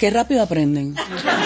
Qué rápido aprenden.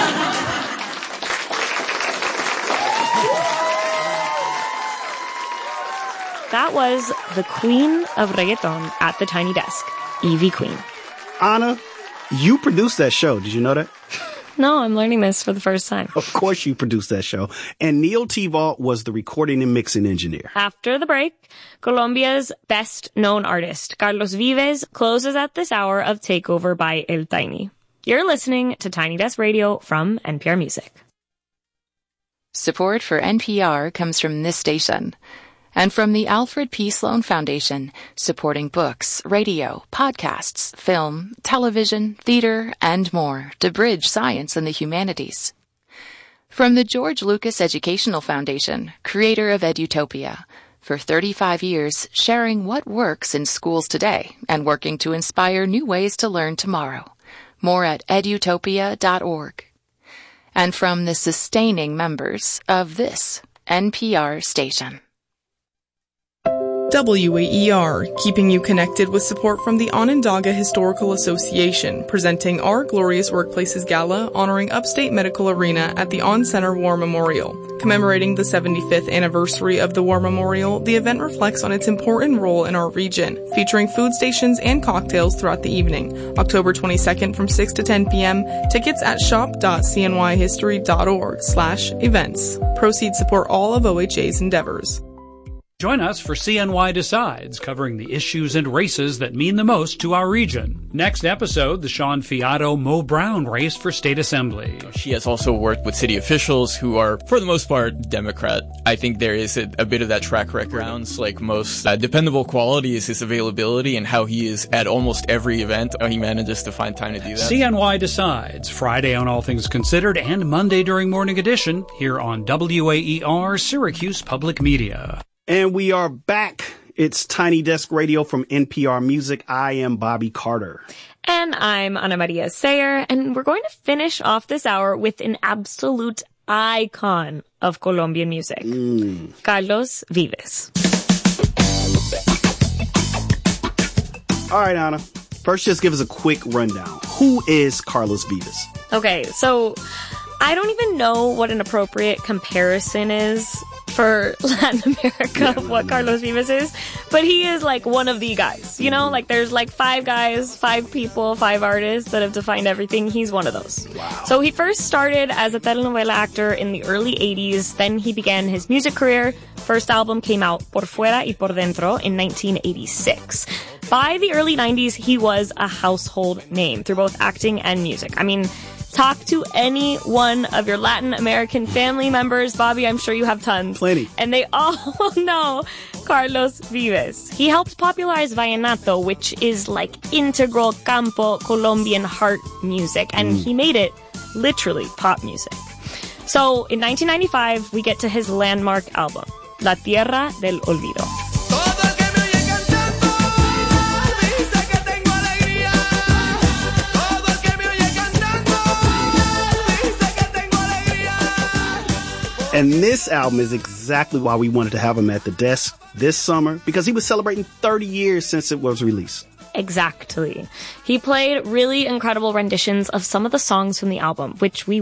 That was the queen of reggaeton at the Tiny Desk, Ivy Queen. Anna, you produced that show. Did you know that? No, I'm learning this for the first time. Of course you produced that show. And Neil T-Vault was the recording and mixing engineer. After the break, Colombia's best-known artist, Carlos Vives, closes at this hour of Takeover by El Tiny. You're listening to Tiny Desk Radio from NPR Music. Support for NPR comes from this station and from the Alfred P. Sloan Foundation, supporting books, radio, podcasts, film, television, theater, and more to bridge science and the humanities. From the George Lucas Educational Foundation, creator of Edutopia, for 35 years sharing what works in schools today and working to inspire new ways to learn tomorrow. More at edutopia.org. And from the sustaining members of this NPR station. WAER, keeping you connected with support from the Onondaga Historical Association, presenting Our Glorious Workplaces Gala honoring Upstate Medical Arena at the On Center War Memorial. Commemorating the 75th anniversary of the War Memorial, the event reflects on its important role in our region, featuring food stations and cocktails throughout the evening. October 22nd from 6 to 10 p.m. Tickets at shop.cnyhistory.org/events. Proceeds support all of OHA's endeavors. Join us for CNY Decides, covering the issues and races that mean the most to our region. Next episode, the Sean Fiato-Mo Brown race for state assembly. She has also worked with city officials who are, for the most part, Democrat. I think there is a bit of that track record. Brown's like most dependable quality is his availability and how he is at almost every event. He manages to find time to do that. CNY Decides, Friday on All Things Considered and Monday during Morning Edition, here on WAER Syracuse Public Media. And we are back. It's Tiny Desk Radio from NPR Music. I am Bobby Carter. And I'm Ana Maria Sayer. And we're going to finish off this hour with an absolute icon of Colombian music. Carlos Vives. All right, Ana. First, just give us a quick rundown. Who is Carlos Vives? Okay, so I don't even know what an appropriate comparison is for Latin America of what Carlos Vives is, but he is like one of the guys, you know, like there's like 5 guys, 5 people, 5 artists that have defined everything. He's one of those. Wow. So he first started as a telenovela actor in the early 80s. Then he began his music career. First album came out, Por Fuera y Por Dentro, in 1986. By the early 90s, he was a household name through both acting and music. I mean, talk to any one of your Latin American family members. Bobby, I'm sure you have tons. Plenty. And they all know Carlos Vives. He helped popularize vallenato, which is like integral campo Colombian heart music. And he made it literally pop music. So in 1995, we get to his landmark album, La Tierra del Olvido. And this album is exactly why we wanted to have him at the desk this summer, because he was celebrating 30 years since it was released. Exactly. He played really incredible renditions of some of the songs from the album, which we